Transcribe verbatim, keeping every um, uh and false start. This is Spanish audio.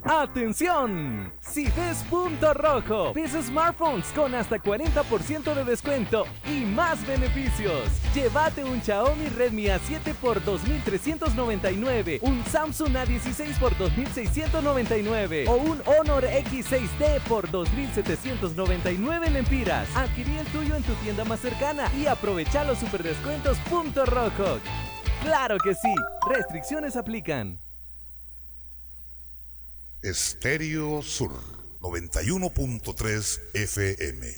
¡Atención! Si ves Punto Rojo, ves smartphones con hasta cuarenta por ciento de descuento y más beneficios. Llévate un Xiaomi Redmi A siete por dos mil trescientos noventa y nueve, un Samsung A dieciséis por dos mil seiscientos noventa y nueve o un Honor X seis T por dos mil setecientos noventa y nueve lempiras. Adquirí el tuyo en tu tienda más cercana y aprovecha los superdescuentos Punto Rojo. ¡Claro que sí! Restricciones aplican. Estéreo Sur noventa y uno punto tres F M.